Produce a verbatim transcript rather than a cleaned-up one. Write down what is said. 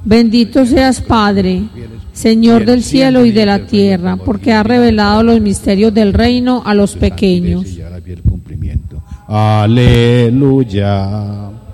Bendito seas, Padre, Señor del cielo y de la tierra, porque has revelado los misterios del reino a los pequeños. Aleluya.